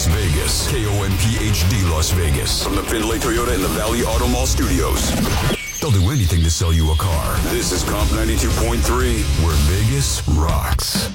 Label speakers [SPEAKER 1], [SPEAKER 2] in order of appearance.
[SPEAKER 1] Las Vegas. KOMPHD Las Vegas. From the Findlay Toyota in the Valley Auto Mall Studios. They'll do anything to sell you a car. This is Comp 92.3, where Vegas rocks.